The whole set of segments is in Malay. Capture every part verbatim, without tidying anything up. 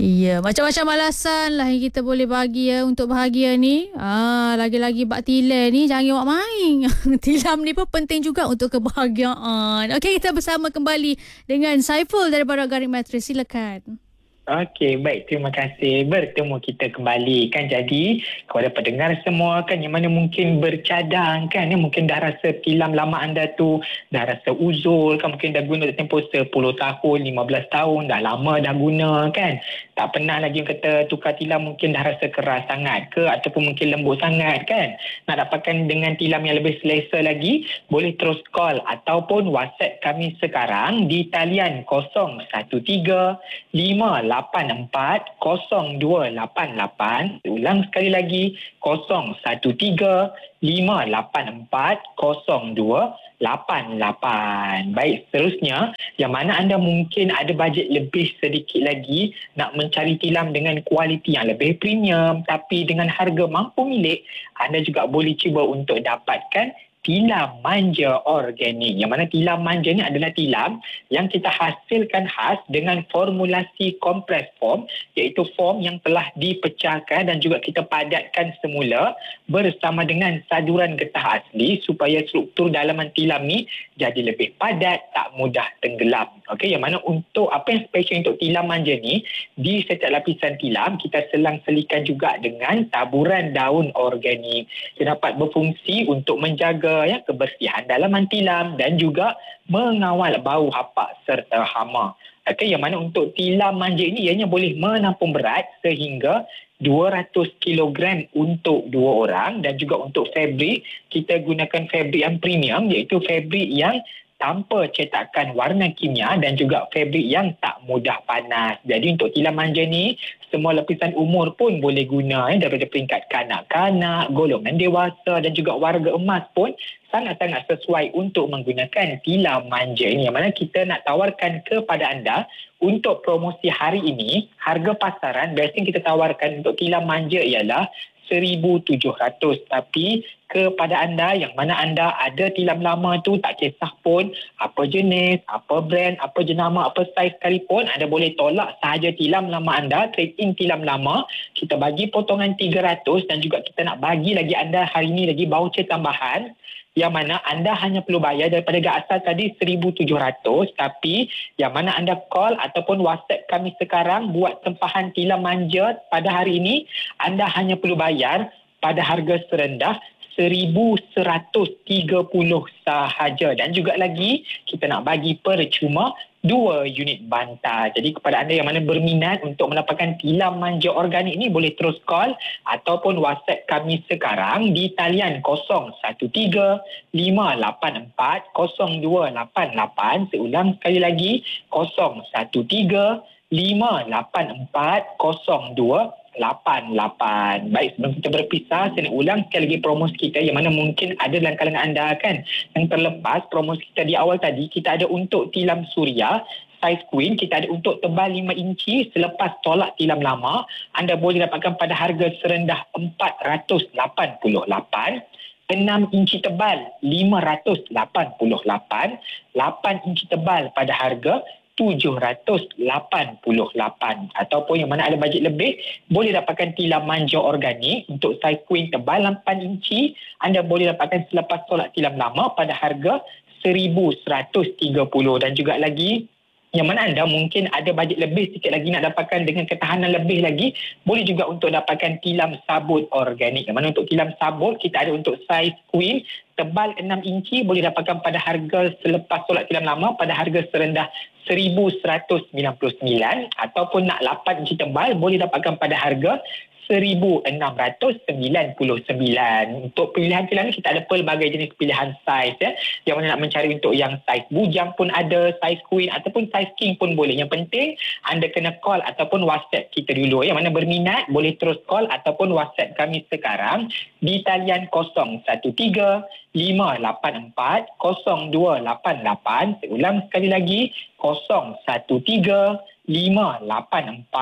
Ya, macam-macam alasan lah yang kita boleh bagi ya untuk bahagia ni. Ah, lagi-lagi bak tilam ni jangan awak main. Tilam ni pun penting juga untuk kebahagiaan. Okey, kita bersama kembali dengan Saiful daripada Organic Mattress. Silakan. Okey, baik. Terima kasih. Bertemu kita kembali kan. Jadi, kepada pendengar semua kan yang mana mungkin bercadang kan. Yang mungkin dah rasa tilam lama anda tu dah rasa uzur kan. Mungkin dah guna tempoh sepuluh tahun, lima belas tahun. Dah lama dah guna kan. Tak pernah lagi kata tukar tilam mungkin dah rasa keras sangat ke. Ataupun mungkin lembut sangat kan. Nak dapatkan dengan tilam yang lebih selesa lagi. Boleh terus call ataupun WhatsApp kami sekarang di talian kosong satu tiga lima lapan empat kosong dua lapan lapan. Ulang sekali lagi kosong satu tiga lima lapan empat kosong dua lapan lapan. Baik, seterusnya yang mana anda mungkin ada bajet lebih sedikit lagi nak mencari tilam dengan kualiti yang lebih premium tapi dengan harga mampu milik, anda juga boleh cuba untuk dapatkan tilam manja organik. Yang mana tilam manja ni adalah tilam yang kita hasilkan khas dengan formulasi kompres foam, iaitu foam yang telah dipecahkan dan juga kita padatkan semula bersama dengan saduran getah asli supaya struktur dalaman tilam ni jadi lebih padat, tak mudah tenggelam. Okey, yang mana untuk apa yang special untuk tilam manja ni, di setiap lapisan tilam kita selang-selikan juga dengan taburan daun organik. Dia dapat berfungsi untuk menjaga ya kebersihan dalaman tilam dan juga mengawal bau hapak serta hama. Okey, yang mana untuk tilam manja ini ianya boleh menampung berat sehingga dua ratus kilogram untuk dua orang dan juga untuk fabrik kita gunakan fabrik yang premium iaitu fabrik yang tanpa cetakan warna kimia dan juga fabrik yang tak mudah panas. Jadi untuk tilam manja ni semua lapisan umur pun boleh guna ya, daripada peringkat kanak-kanak, golongan dewasa dan juga warga emas pun sangat-sangat sesuai untuk menggunakan tilam manja ini. Yang mana kita nak tawarkan kepada anda untuk promosi hari ini, harga pasaran biasanya kita tawarkan untuk tilam manja ialah seribu tujuh ratus, tapi kepada anda yang mana anda ada tilam lama tu tak kisah pun apa jenis, apa brand, apa jenama, apa saiz sekalipun, anda boleh tolak sahaja tilam lama anda, trade in tilam lama, kita bagi potongan tiga ratus dan juga kita nak bagi lagi anda hari ini lagi voucher tambahan yang mana anda hanya perlu bayar daripada gak asal tadi seribu tujuh ratus, tapi yang mana anda call ataupun WhatsApp kami sekarang buat tempahan tilam manja pada hari ini, anda hanya perlu bayar pada harga serendah seribu seratus tiga puluh sahaja. Dan juga lagi kita nak bagi percuma dua unit bantal. Jadi kepada anda yang mana berminat untuk mendapatkan tilam manja organik ni, boleh terus call ataupun WhatsApp kami sekarang di talian kosong satu tiga lima lapan empat kosong dua lapan lapan. Seulang sekali lagi kosong satu tiga lima lapan empat kosong dua lapan lapan. Baik, sebelum kita berpisah, saya nak ulang sekali lagi promosi kita yang mana mungkin ada dalam kalangan anda kan yang terlepas. Promosi kita di awal tadi, kita ada untuk tilam suria saiz queen, kita ada untuk tebal lima inci selepas tolak tilam lama, anda boleh dapatkan pada harga serendah empat ratus lapan puluh lapan. enam inci tebal lima ratus lapan puluh lapan, lapan inci tebal pada harga tujuh ratus lapan puluh lapan. Ataupun yang mana ada bajet lebih, boleh dapatkan tilam manja organik untuk saiz queen tebal lapan inci, anda boleh dapatkan selepas tolak tilam lama pada harga seribu seratus tiga puluh. Dan juga lagi yang mana anda mungkin ada bajet lebih sikit lagi nak dapatkan dengan ketahanan lebih lagi, boleh juga untuk dapatkan tilam sabut organik. Yang mana untuk tilam sabut kita ada untuk saiz queen tebal enam inci, boleh dapatkan pada harga selepas tolak tilam lama pada harga serendah seribu seratus sembilan puluh sembilan, ataupun nak lapan inci tebal boleh dapatkan pada harga seribu enam ratus sembilan puluh sembilan. Untuk pilihan tilam ni kita ada pelbagai jenis pilihan saiz ya. Yang mana nak mencari untuk yang saiz bujang pun ada, saiz queen ataupun saiz king pun boleh. Yang penting anda kena call ataupun WhatsApp kita dulu. Yang mana berminat boleh terus call ataupun WhatsApp kami sekarang di talian kosong satu tiga lima lapan empat kosong dua lapan lapan. Seulang sekali lagi kosong satu tiga lima lapan empat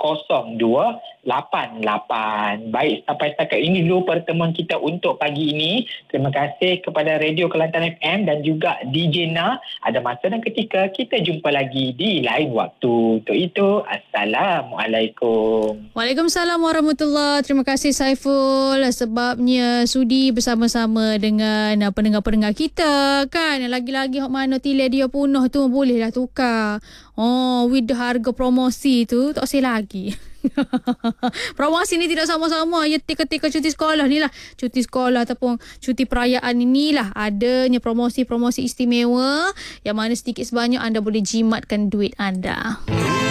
kosong dua lapan lapan. Baik, sampai setakat ini dulu pertemuan kita untuk pagi ini. Terima kasih kepada Radio Kelantan F M dan juga D J Na. Ada masa dan ketika kita jumpa lagi di lain waktu. Untuk itu, Assalamualaikum. Waalaikumsalam warahmatullahi. Terima kasih Saiful sebabnya sudi bersama-sama dengan uh, pendengar-pendengar kita kan. Lagi-lagi hok mana tilai dia punah tu bolehlah tukar. Oh, with the harga promosi tu tak usah lagi. Promosi ni tidak sama-sama ya ketika cuti sekolah ni lah. Cuti sekolah ataupun cuti perayaan inilah adanya promosi-promosi istimewa yang mana sedikit sebanyak anda boleh jimatkan duit anda.